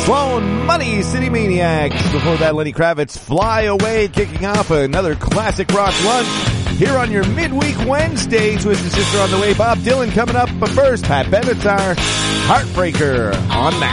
Sloan Money City Maniacs. Before that, Lenny Kravitz, Fly Away, kicking off another classic rock lunch here on your midweek Wednesday. Twisted Sister on the way. Bob Dylan coming up, but first, Pat Benatar, Heartbreaker on that.